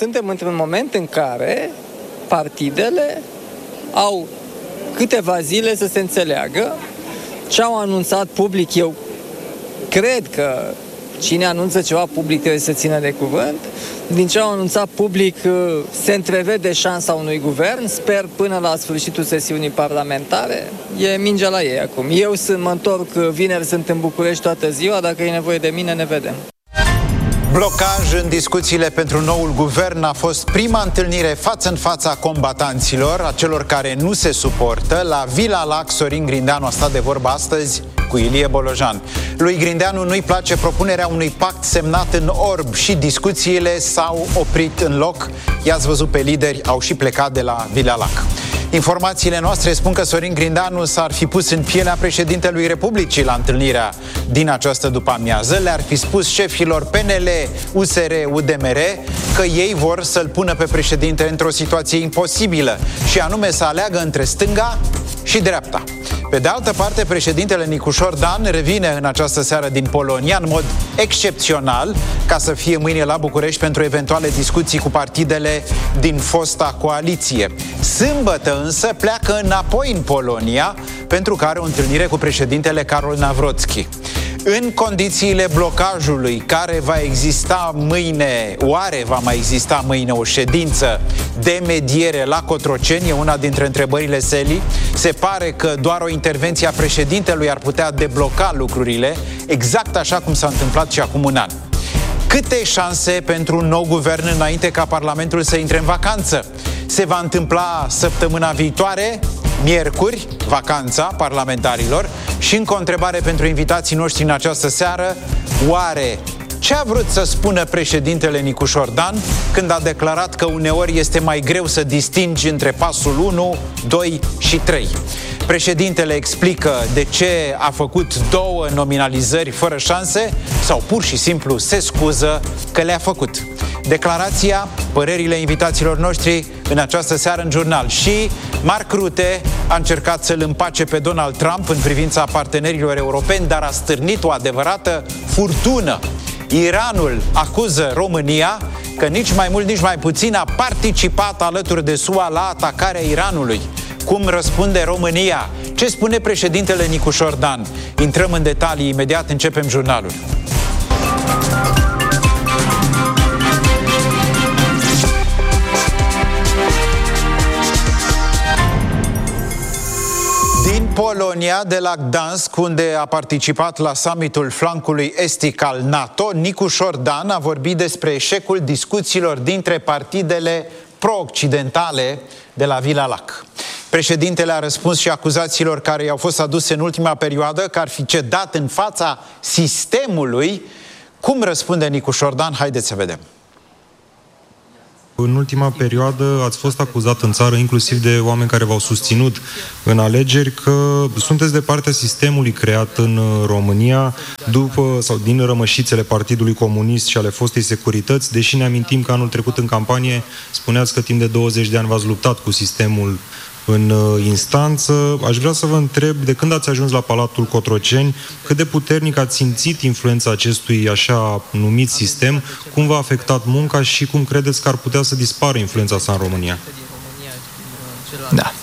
suntem într-un moment în care partidele au câteva zile să se înțeleagă. Ce au anunțat public, eu cred că cine anunță ceva public trebuie să țină de cuvânt. Din ce au anunțat public, se întrevede șansa unui guvern. Sper până la sfârșitul sesiunii parlamentare. E mingea la ei acum. Eu mă întorc vineri, sunt în București toată ziua. Dacă e nevoie de mine, ne vedem. Blocaj în discuțiile pentru noul guvern a fost prima întâlnire față în fața combatanților, a celor care nu se suportă. La Vila Lac, Sorin Grindeanu a stat de vorbă astăzi cu Ilie Bolojan. Lui Grindeanu nu-i place propunerea unui pact semnat în orb și discuțiile s-au oprit în loc. I-ați văzut pe lideri, au și plecat de la Vila Lac. Informațiile noastre spun că Sorin Grindeanu s-ar fi pus în pielea președintelui Republicii la întâlnirea din această după-amiază. Le-ar fi spus șefilor PNL, USR, UDMR că ei vor să-l pună pe președinte într-o situație imposibilă, și anume să aleagă între stânga și dreapta. Pe de altă parte, președintele Nicușor Dan revine în această seară din Polonia în mod excepțional, ca să fie mâine la București pentru eventuale discuții cu partidele din fosta coaliție. Sâmbătă însă pleacă înapoi în Polonia pentru că are o întâlnire cu președintele Karol Nawrocki. În condițiile blocajului care va exista mâine, oare va mai exista mâine o ședință de mediere la Cotroceni? E una dintre întrebările Seli. Se pare că doar o intervenție a președintelui ar putea debloca lucrurile, exact așa cum s-a întâmplat și acum un an. Câte șanse pentru un nou guvern înainte ca Parlamentul să intre în vacanță? Se va întâmpla săptămâna viitoare, miercuri, vacanța parlamentarilor? Și încă o întrebare pentru invitații noștri în această seară: oare ce a vrut să spună președintele Nicușor Dan când a declarat că uneori este mai greu să distingi între pasul 1, 2 și 3? Președintele explică de ce a făcut 2 nominalizări fără șanse sau pur și simplu se scuză că le-a făcut. Declarația, părerile invitaților noștri în această seară în jurnal. Și Mark Rutte a încercat să-l împace pe Donald Trump în privința partenerilor europeni, dar a stârnit o adevărată furtună. Iranul acuză România că nici mai mult, nici mai puțin a participat alături de SUA la atacarea Iranului. Cum răspunde România? Ce spune președintele Nicușor Dan? Intrăm în detalii imediat, începem jurnalul. Din Polonia, de la Gdansk, unde a participat la summitul flancului estic al NATO, Nicușor Dan a vorbit despre eșecul discuțiilor dintre partidele pro-occidentale de la Vila Lac. Președintele a răspuns și acuzațiilor care i-au fost aduse în ultima perioadă că ar fi cedat în fața sistemului. Cum răspunde Nicușor Dan? Haideți să vedem. În ultima perioadă ați fost acuzat în țară, inclusiv de oameni care v-au susținut în alegeri, că sunteți de partea sistemului creat în România după sau din rămășițele Partidului Comunist și ale fostei Securități, deși ne amintim că anul trecut în campanie spuneați că timp de 20 de ani v-ați luptat cu sistemul în instanță. Aș vrea să vă întreb, de când ați ajuns la Palatul Cotroceni, cât de puternic ați simțit influența acestui așa numit sistem, cum v-a afectat munca și cum credeți că ar putea să dispară influența sa în România? Da.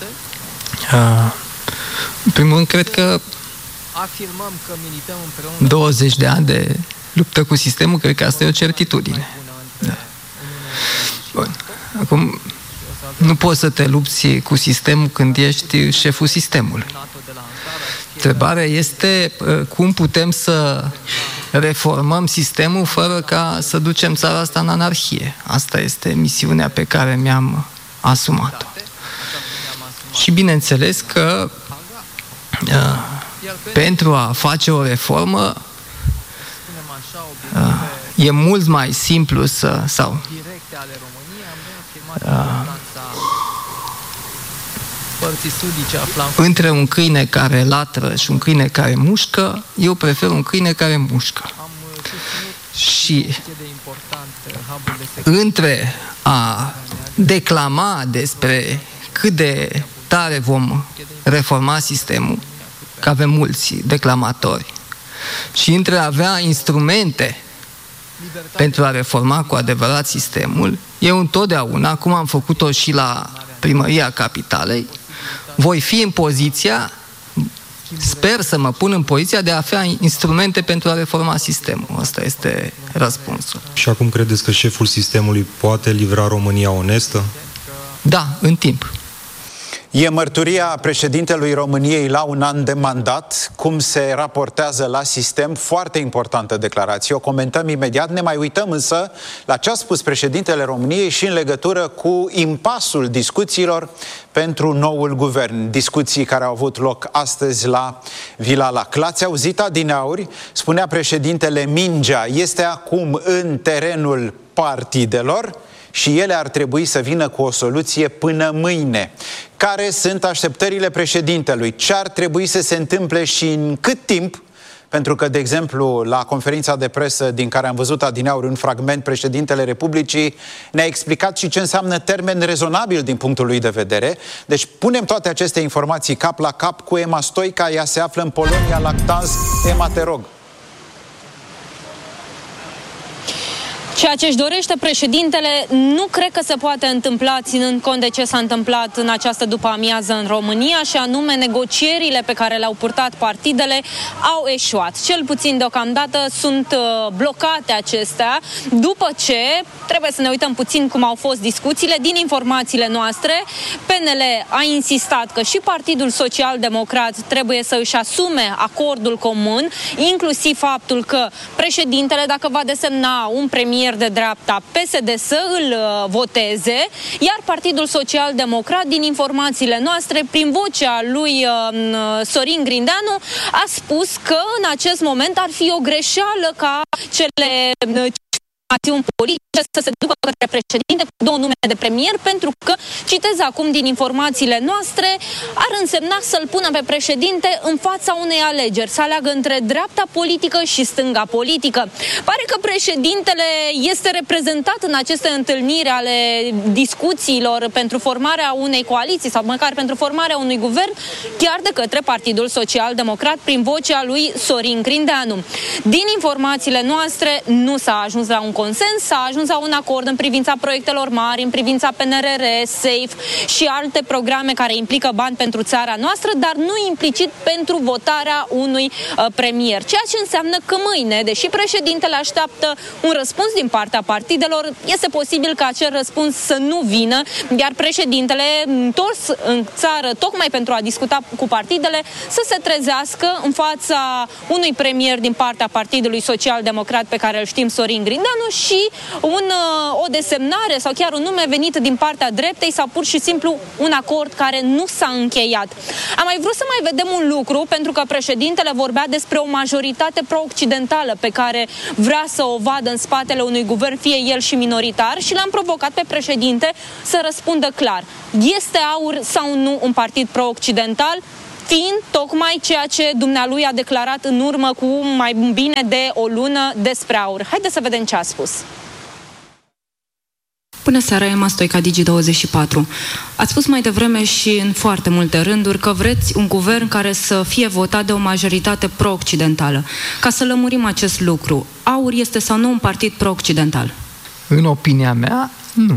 În primul rând, cred că afirmăm că milităm împreună 20 de ani de luptă cu sistemul, cred că asta e o certitudine. Da. Bun. Acum, nu poți să te lupți cu sistemul când ești șeful sistemului. Întrebarea este cum putem să reformăm sistemul fără ca să ducem țara asta în anarhie. Asta este misiunea pe care mi-am asumat-o. Și bineînțeles că pentru a face o reformă e mult mai simplu între un câine care latră și un câine care mușcă, eu prefer un câine care mușcă. Și între a declama despre cât de tare vom reforma sistemul, că avem mulți declamatori, și între a avea instrumente pentru a reforma cu adevărat sistemul, eu întotdeauna, cum am făcut-o și la Primăria Capitalei, voi fi în poziția, sper să mă pun în poziția de a avea instrumente pentru a reforma sistemul. Asta este răspunsul. Și acum credeți că șeful sistemului poate livra România onestă? Da, în timp. E mărturia președintelui României la un an de mandat, cum se raportează la sistem, foarte importantă declarație. O comentăm imediat, ne mai uităm însă la ce a spus președintele României și în legătură cu impasul discuțiilor pentru noul guvern. Discuții care au avut loc astăzi la Vila Lac. L-ați auzit adineauri? Spunea președintele, mingea este acum în terenul partidelor și ele ar trebui să vină cu o soluție până mâine. Care sunt așteptările președintelui? Ce ar trebui să se întâmple și în cât timp? Pentru că, de exemplu, la conferința de presă din care am văzut adineauri un fragment, președintele Republicii ne-a explicat și ce înseamnă termen rezonabil din punctul lui de vedere. Deci punem toate aceste informații cap la cap cu Emma Stoica. Ea se află în Polonia, Lactanz. Emma, te rog. Ceea ce își dorește președintele nu cred că se poate întâmpla, ținând cont de ce s-a întâmplat în această după-amiază în România, și anume negocierile pe care le-au purtat partidele au eșuat. Cel puțin deocamdată sunt blocate acestea, după ce, trebuie să ne uităm puțin cum au fost discuțiile, din informațiile noastre, PNL a insistat că și Partidul Social-Democrat trebuie să își asume acordul comun, inclusiv faptul că președintele, dacă va desemna un premier de dreapta, PSD să îl voteze, iar Partidul Social-Democrat, din informațiile noastre, prin vocea lui Sorin Grindeanu, a spus că în acest moment ar fi o greșeală ca cele acțiuni politice să se ducă către președinte cu două nume de premier, pentru că, citez acum din informațiile noastre, ar însemna să-l pună pe președinte în fața unei alegeri, să aleagă între dreapta politică și stânga politică. Pare că președintele este reprezentat în aceste întâlniri ale discuțiilor pentru formarea unei coaliții sau măcar pentru formarea unui guvern, chiar de către Partidul Social-Democrat prin vocea lui Sorin Grindeanu. Din informațiile noastre nu s-a ajuns la un consens, s-a ajuns la un acord în privința proiectelor mari, în privința PNRR, SAFE și alte programe care implică bani pentru țara noastră, dar nu implicit pentru votarea unui premier. Ceea ce înseamnă că mâine, deși președintele așteaptă un răspuns din partea partidelor, este posibil ca acel răspuns să nu vină, iar președintele, întors în țară tocmai pentru a discuta cu partidele, să se trezească în fața unui premier din partea Partidului Social-Democrat pe care îl știm, Sorin Grindeanu, și o desemnare sau chiar un nume venit din partea dreptei sau pur și simplu un acord care nu s-a încheiat. Am mai vrut să mai vedem un lucru, pentru că președintele vorbea despre o majoritate pro-occidentală pe care vrea să o vadă în spatele unui guvern, fie el și minoritar, și l-am provocat pe președinte să răspundă clar. Este AUR sau nu un partid pro-occidental? Fiind tocmai ceea ce dumnealui a declarat în urmă cu mai bine de o lună despre AUR. Haideți să vedem ce a spus. Bună seara, Emma Stoica, Digi24. Ați spus mai devreme și în foarte multe rânduri că vreți un guvern care să fie votat de o majoritate pro-occidentală. Ca să lămurim acest lucru, AUR este sau nu un partid pro-occidental? În opinia mea, nu.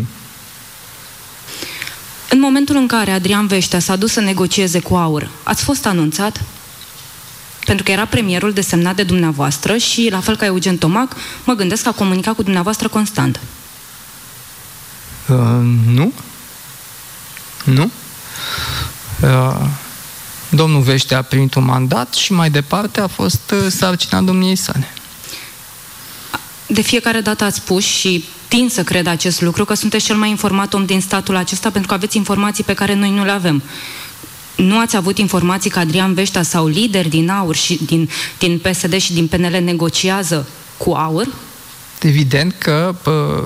În momentul în care Adrian Veștea s-a dus să negocieze cu AUR, ați fost anunțat? Pentru că era premierul desemnat de dumneavoastră și, la fel ca Eugen Tomac, mă gândesc că a comunicat cu dumneavoastră constant. Nu. Nu. Domnul Veștea a primit un mandat și mai departe a fost sarcina domniei sale. De fiecare dată ați spus și tind să cred acest lucru, că sunteți cel mai informat om din statul acesta, pentru că aveți informații pe care noi nu le avem. Nu ați avut informații că Adrian Veștea sau lideri din AUR și din PSD și din PNL negociază cu AUR? Evident că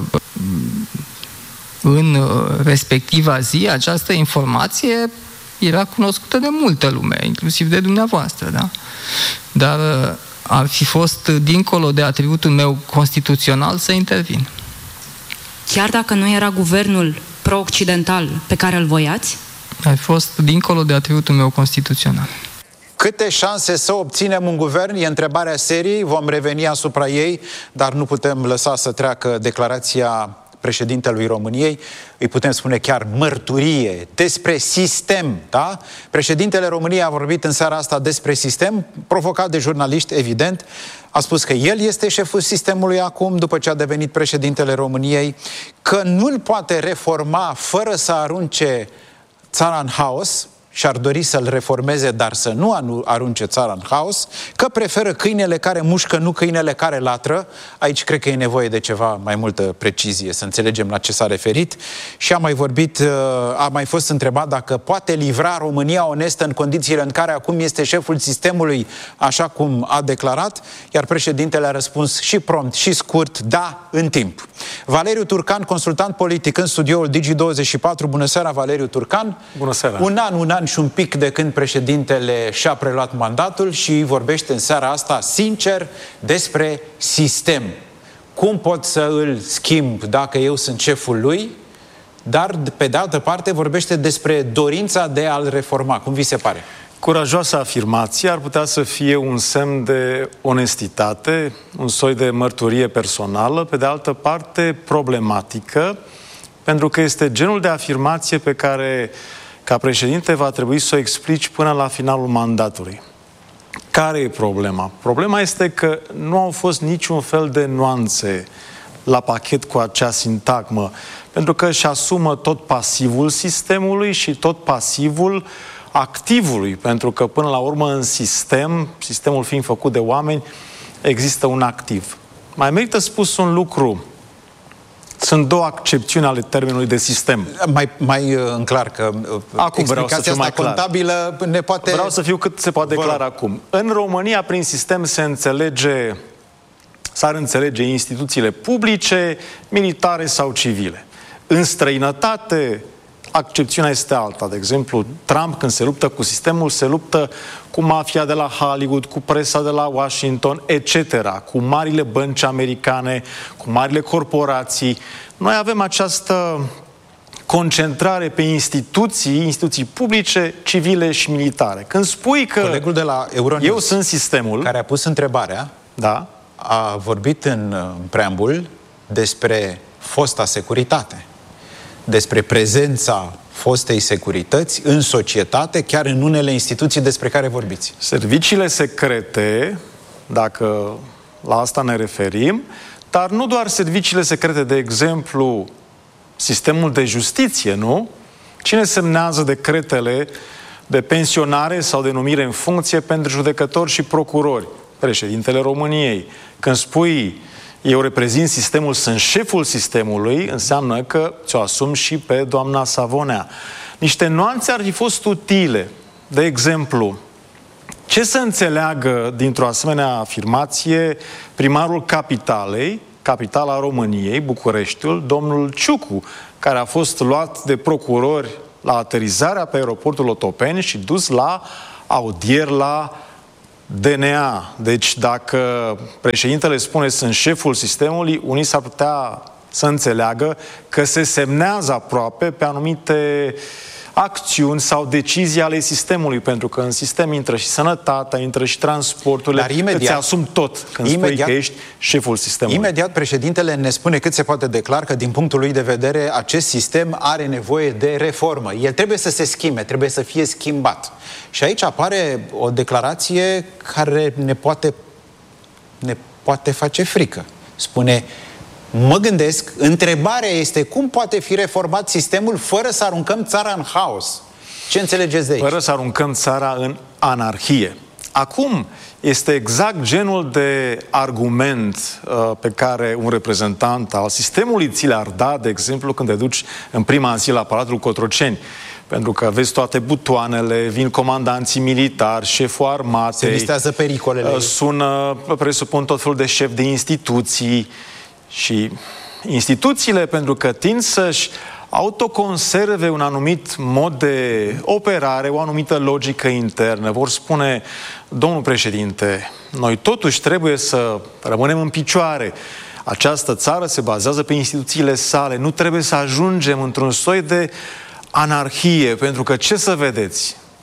în respectiva zi această informație era cunoscută de multă lume, inclusiv de dumneavoastră, da? Dar ar fi fost dincolo de atributul meu constituțional să intervin. Chiar dacă nu era guvernul pro-occidental pe care îl voiați? Ar fi fost dincolo de atributul meu constituțional. Câte șanse să obținem un guvern? E întrebarea serii, vom reveni asupra ei, dar nu putem lăsa să treacă declarația președintelui României, îi putem spune chiar mărturie despre sistem, da? Președintele României a vorbit în seara asta despre sistem, provocat de jurnaliști, evident, a spus că el este șeful sistemului acum, după ce a devenit președintele României, că nu-l poate reforma fără să arunce țara în haos, și-ar dori să-l reformeze, dar să nu arunce țara în haos, că preferă câinele care mușcă, nu câinele care latră. Aici cred că e nevoie de ceva mai multă precizie, să înțelegem la ce s-a referit. Și a mai fost întrebat dacă poate livra România onestă în condițiile în care acum este șeful sistemului, așa cum a declarat, iar președintele a răspuns și prompt și scurt, da, în timp. Valeriu Turcan, consultant politic în studioul Digi24. Bună seara, Valeriu Turcan. Bună seara. Un an și un pic de când președintele și-a preluat mandatul și vorbește în seara asta sincer despre sistem. Cum pot să îl schimb dacă eu sunt șeful lui? Dar, pe de altă parte, vorbește despre dorința de a-l reforma. Cum vi se pare? Curajoasă afirmație, ar putea să fie un semn de onestitate, un soi de mărturie personală, pe de altă parte problematică, pentru că este genul de afirmație pe care, ca președinte, va trebui să o explici până la finalul mandatului. Care e problema? Problema este că nu au fost niciun fel de nuanțe la pachet cu acea sintagmă, pentru că își asumă tot pasivul sistemului și tot pasivul activului, pentru că până la urmă în sistemul fiind făcut de oameni, există un activ. Mai merită spus un lucru. Sunt două accepțiuni ale termenului de sistem. Mai în clar, că acum vreau să fiu mai clar. Contabilă ne poate... Vreau să fiu cât se poate clar acum. În România, prin sistem s-ar înțelege instituțiile publice, militare sau civile. În străinătate, accepțiunea este alta. De exemplu, Trump, când se luptă cu sistemul, se luptă cu mafia de la Hollywood, cu presa de la Washington, etc., cu marile bănci americane, cu marile corporații. Noi avem această concentrare pe instituții publice, civile și militare. Când spui că colegul de la Euronews, eu sunt sistemul, care a pus întrebarea, da, a vorbit în preambul despre fosta securitate, despre prezența fostei securități în societate, chiar în unele instituții despre care vorbiți. Serviciile secrete, dacă la asta ne referim, dar nu doar serviciile secrete, de exemplu, sistemul de justiție, nu? Cine semnează decretele de pensionare sau de numire în funcție pentru judecători și procurori? Președintele României. Când spui eu reprezint sistemul, sunt șeful sistemului, înseamnă că ți-o asum și pe doamna Savonea. Niște nuanțe ar fi fost utile. De exemplu, ce să înțeleagă dintr-o asemenea afirmație primarul capitalei, capitala României, Bucureștiul, domnul Ciucu, care a fost luat de procurori la aterizarea pe aeroportul Otopeni și dus la audieri la DNA. Deci dacă președintele spune sunt șeful sistemului, unii s-ar putea să înțeleagă că se semnează aproape pe anumite acțiuni sau decizii ale sistemului, pentru că în sistem intră și sănătatea, intră și transporturile, dar imediat, îți asumi tot când spui că ești șeful sistemului. Imediat președintele ne spune cât se poate de clar că din punctul lui de vedere acest sistem are nevoie de reformă. El trebuie să se schimbe, trebuie să fie schimbat. Și aici apare o declarație care ne poate face frică. Spune: mă gândesc, întrebarea este cum poate fi reformat sistemul fără să aruncăm țara în haos. Ce înțelegeți de aici? Fără să aruncăm țara în anarhie. Acum, este exact genul de argument pe care un reprezentant al sistemului ți le-ar da, de exemplu, când te duci în prima zi la Palatul Cotroceni. Pentru că vezi toate butoanele, vin comandanții militari, șeful armatei, se listează pericolele, sună, presupun, tot felul de șefi de instituții. Și instituțiile, pentru că tind să-și autoconserve un anumit mod de operare, o anumită logică internă, vor spune: domnul președinte, noi totuși trebuie să rămânem în picioare. Această țară se bazează pe instituțiile sale. Nu trebuie să ajungem într-un soi de anarhie, pentru că, ce să vedeți,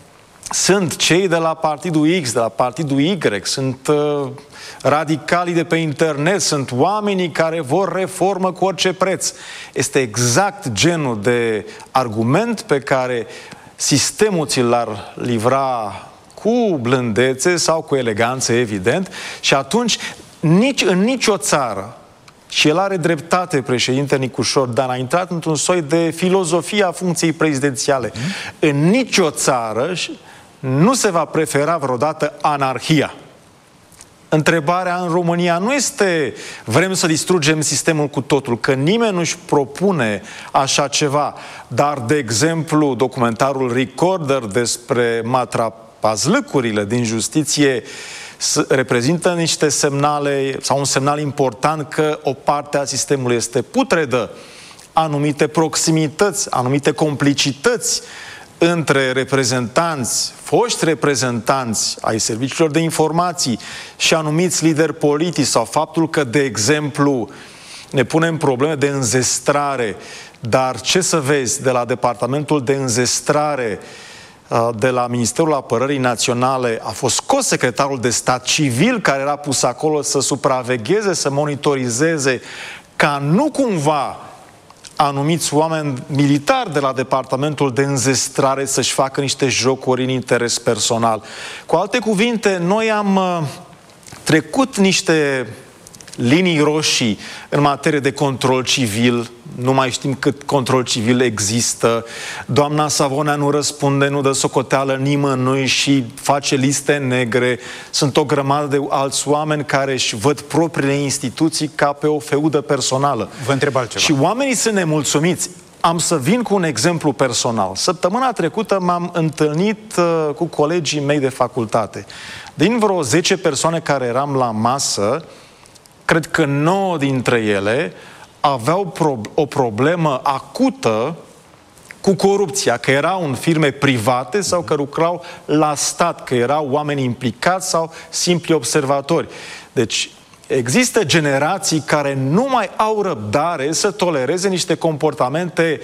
sunt cei de la partidul X, de la partidul Y, sunt radicalii de pe internet, sunt oamenii care vor reformă cu orice preț. Este exact genul de argument pe care sistemul ți l-ar livra cu blândețe sau cu eleganță, evident, și atunci în nicio țară, și el are dreptate, președinte Nicușor Dan, a intrat într-un soi de filozofie a funcției prezidențiale. În nicio țară nu se va prefera vreodată anarhia. Întrebarea în România nu este vrem să distrugem sistemul cu totul, că nimeni nu-și propune așa ceva. Dar, de exemplu, documentarul Recorder despre matrapazlăcurile din justiție reprezintă niște semnale sau un semnal important că o parte a sistemului este putredă. Anumite proximități, anumite complicități între reprezentanți, foști reprezentanți ai serviciilor de informații și anumiți lideri politici sau faptul că, de exemplu, ne punem probleme de înzestrare, dar ce să vezi, de la Departamentul de Înzestrare de la Ministerul Apărării Naționale a fost scos secretarul de stat civil care era pus acolo să supravegheze, să monitorizeze ca nu cumva anumiți oameni militari de la Departamentul de Înzestrare să-și facă niște jocuri în interes personal. Cu alte cuvinte, noi am trecut niște linii roșii în materie de control civil. Nu mai știm cât control civil există. Doamna Savonea nu răspunde, nu dă socoteală nimănui și face liste negre. Sunt o grămadă de alți oameni care își văd propriile instituții ca pe o feudă personală. Vă întreb altceva. Și oamenii sunt nemulțumiți. Am să vin cu un exemplu personal. Săptămâna trecută m-am întâlnit cu colegii mei de facultate. Din vreo 10 persoane care eram la masă, cred că 9 dintre ele aveau o problemă acută cu corupția, că erau în firme private sau că lucrau la stat, că erau oameni implicați sau simpli observatori. Deci există generații care nu mai au răbdare să tolereze niște comportamente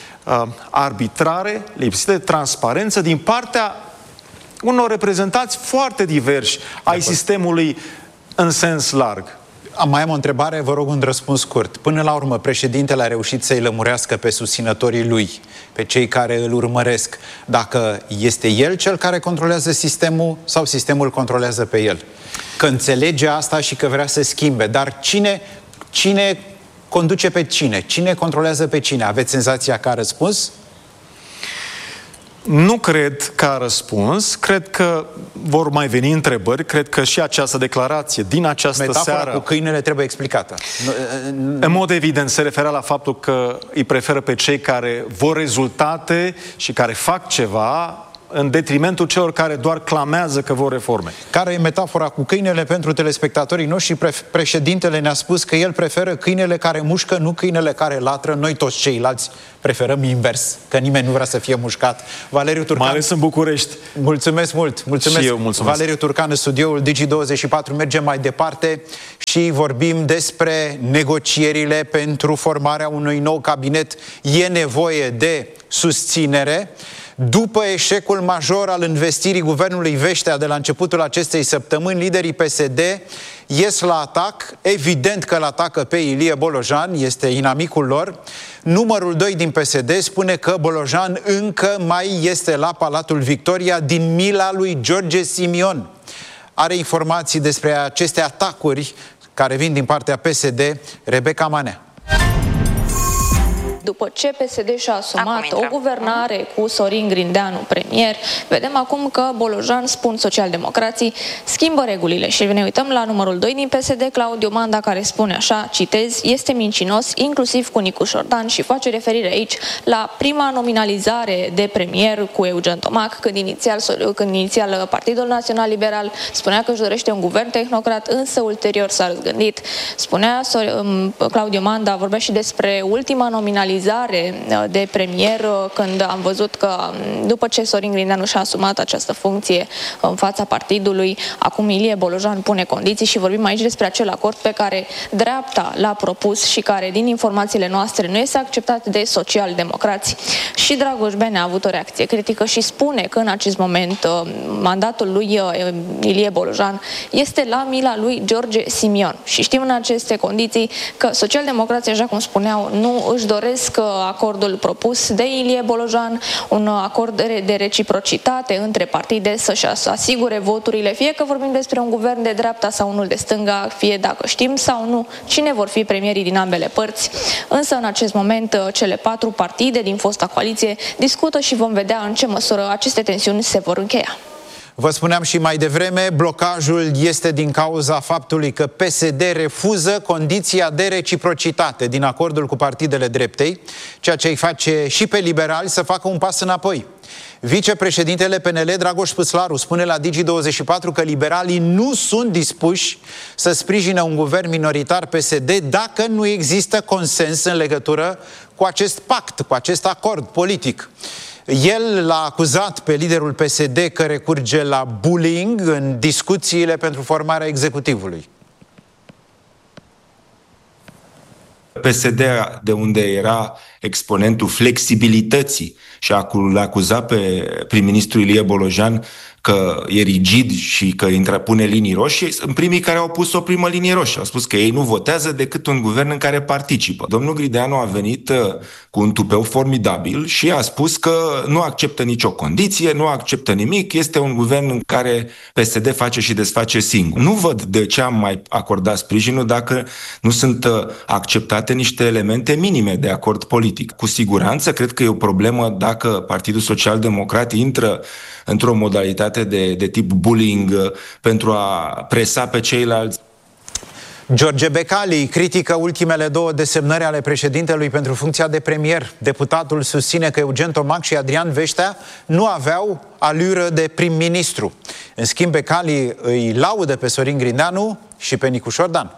arbitrare, lipsite de transparență din partea unor reprezentanți foarte diversi ai sistemului în sens larg. Mai am o întrebare, vă rog un răspuns scurt. Până la urmă, președintele a reușit să-i lămurească pe susținătorii lui, pe cei care îl urmăresc, dacă este el cel care controlează sistemul sau sistemul controlează pe el. Că înțelege asta și că vrea să schimbe, dar cine conduce pe cine? Cine controlează pe cine? Aveți senzația că a răspuns? Nu cred că a răspuns, cred că vor mai veni întrebări, cred că și această declarație din această Metafora seară... cu câinele trebuie explicată. În mod evident se referea la faptul că îi preferă pe cei care vor rezultate și care fac ceva în detrimentul celor care doar clamează că vor reforme. Care e metafora cu câinele pentru telespectatorii noștri? Președintele ne-a spus că el preferă câinele care mușcă, nu câinele care latră. Noi toți ceilalți preferăm invers, că nimeni nu vrea să fie mușcat. Valeriu Turcan. Mai ales în București. Mulțumesc mult. Mulțumesc. Și eu mulțumesc. Valeriu Turcan în studioul Digi24. Mergem mai departe și vorbim despre negocierile pentru formarea unui nou cabinet. E nevoie de susținere. După eșecul major al învestirii guvernului Veștea de la începutul acestei săptămâni, liderii PSD ies la atac. Evident că îl atacă pe Ilie Bolojan, este inamicul lor. Numărul 2 din PSD spune că Bolojan încă mai este la Palatul Victoria din mila lui George Simion. Are informații despre aceste atacuri care vin din partea PSD, Rebecca Manea. După ce PSD și-a asumat o guvernare cu Sorin Grindeanu premier, vedem acum că Bolojan, spun socialdemocrații, schimbă regulile și ne uităm la numărul 2 din PSD, Claudiu Manda, care spune așa, citez, este mincinos, inclusiv cu Nicușor Dan, și face referire aici la prima nominalizare de premier cu Eugen Tomac, când inițial Partidul Național Liberal spunea că își dorește un guvern tehnocrat, însă ulterior s-a răzgândit. Spunea Claudiu Manda, vorbea și despre ultima nominalizare penalizare de premier când am văzut că după ce Sorin Grindeanu și-a asumat această funcție în fața partidului, acum Ilie Bolojan pune condiții și vorbim aici despre acel acord pe care dreapta l-a propus și care, din informațiile noastre, nu este acceptat de social-democrați. Și Dragoș Bene a avut o reacție critică și spune că în acest moment mandatul lui Ilie Bolojan este la mila lui George Simion. Și știm în aceste condiții că social-democrații, așa cum spuneau, nu își doresc acordul propus de Ilie Bolojan, un acord de reciprocitate între partide să-și asigure voturile, fie că vorbim despre un guvern de dreapta sau unul de stânga, fie dacă știm sau nu cine vor fi premierii din ambele părți. Însă în acest moment cele 4 partide din fosta coaliție discută și vom vedea în ce măsură aceste tensiuni se vor încheia. Vă spuneam și mai devreme, blocajul este din cauza faptului că PSD refuză condiția de reciprocitate din acordul cu partidele dreptei, ceea ce îi face și pe liberali să facă un pas înapoi. Vicepreședintele PNL, Dragoș Păslaru, spune la Digi24 că liberalii nu sunt dispuși să sprijine un guvern minoritar PSD dacă nu există consens în legătură cu acest pact, cu acest acord politic. El l-a acuzat pe liderul PSD că recurge la bullying în discuțiile pentru formarea executivului. PSD, de unde era exponentul flexibilității și l-a acuzat pe prim-ministru Ilie Bolojan că e rigid și că pune linii roșii, sunt primii care au pus o primă linie roșie. Au spus că ei nu votează decât un guvern în care participă. Domnul Grindeanu a venit cu un tupeu formidabil și a spus că nu acceptă nicio condiție, nu acceptă nimic, este un guvern în care PSD face și desface singur. Nu văd de ce am mai acordat sprijinul dacă nu sunt acceptate niște elemente minime de acord politic. Cu siguranță, cred că e o problemă dacă Partidul Social-Democrat intră într-o modalitate de tip bullying pentru a presa pe ceilalți. George Becali critică ultimele 2 desemnări ale președintelui pentru funcția de premier. Deputatul susține că Eugen Tomac și Adrian Veștea nu aveau alură de prim-ministru. În schimb, Becali îi laudă pe Sorin Grindeanu și pe Nicu Șordan.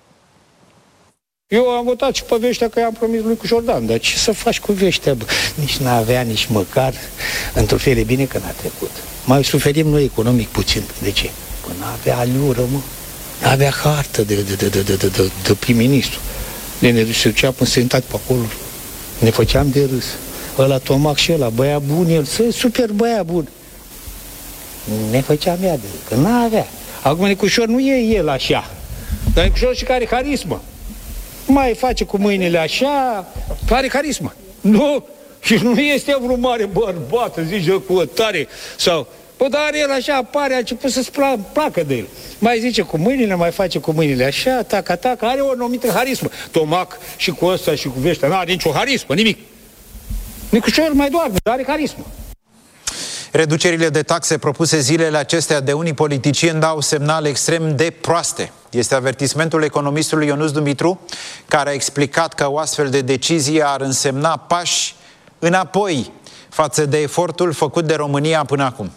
Eu am votat și pe Veștea că i-am promis lui Șordan, dar ce să faci cu Veștea? Nici n-avea, nici măcar, într-o fel e bine că n-a trecut. Mai suferim noi economic puțin. De ce? Că n-avea alură, mă. N-avea hartă de prim-ministru. Ne ducea până sentat pe acolo. Ne făceam de râs. Ăla Tomac și ăla, băia bun, el, super băia bun. Ne făceam ea de râs, că n-avea. Acum Nicușor nu e el așa. Dar Nicușor și care carismă. Mai face cu mâinile așa, are carismă. Nu, și nu este vreo mare bărbat, zice cu o tare, sau, bă, dar el așa apare, a început să-ți placă de el. Mai zice cu mâinile, mai face cu mâinile așa, taca, are o anumită harismă. Tomac și cu ăsta și cu Veștea, n-are nicio harismă, nimic. Nicușor mai doarme, dar are carismă. Reducerile de taxe propuse zilele acestea de unii politicieni dau semnale extrem de proaste. Este avertismentul economistului Ionuț Dumitru, care a explicat că o astfel de decizie ar însemna pași înapoi față de efortul făcut de România până acum.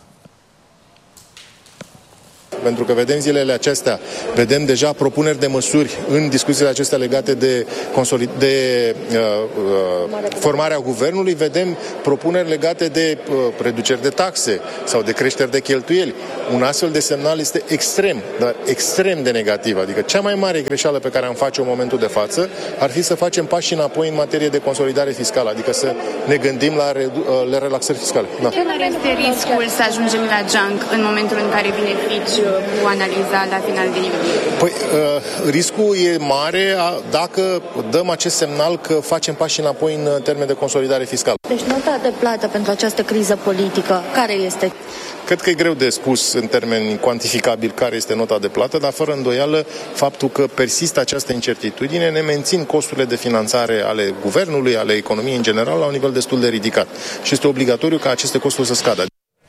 Pentru că vedem zilele acestea, vedem deja propuneri de măsuri în discuțiile acestea legate de formarea guvernului, vedem propuneri legate de reduceri de taxe sau de creșteri de cheltuieli. Un astfel de semnal este extrem, dar extrem de negativ. Adică cea mai mare greșeală pe care am face-o în momentul de față ar fi să facem pași înapoi în materie de consolidare fiscală, adică să ne gândim la relaxări fiscale. Da. Care este riscul să ajungem la junk în momentul în care vine Fitch cu analiza la final de iulie? Păi, riscul e mare dacă dăm acest semnal că facem pași înapoi în termen de consolidare fiscală. Deci nota de plată pentru această criză politică, care este? Cred că e greu de spus în termeni cuantificabili care este nota de plată, dar fără îndoială faptul că persistă această incertitudine ne mențin costurile de finanțare ale guvernului, ale economiei în general, la un nivel destul de ridicat. Și este obligatoriu ca aceste costuri să scadă.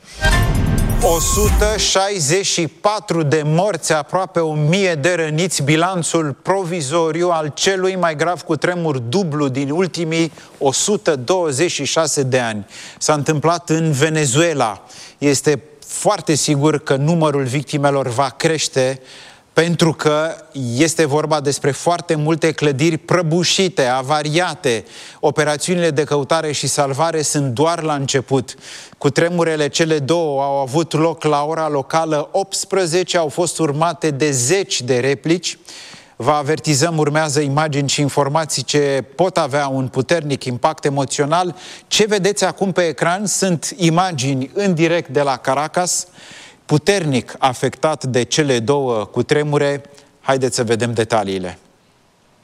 164 de morți, aproape 1000 de răniți, bilanțul provizoriu al celui mai grav cutremur dublu din ultimii 126 de ani. S-a întâmplat în Venezuela. Este foarte sigur că numărul victimelor va crește pentru că este vorba despre foarte multe clădiri prăbușite, avariate. Operațiunile de căutare și salvare sunt doar la început. Cutremurele cele două au avut loc la ora locală 18, au fost urmate de zeci de replici. Vă avertizăm, urmează imagini și informații ce pot avea un puternic impact emoțional. Ce vedeți acum pe ecran sunt imagini în direct de la Caracas, puternic afectat de cele două cutremure. Haideți să vedem detaliile.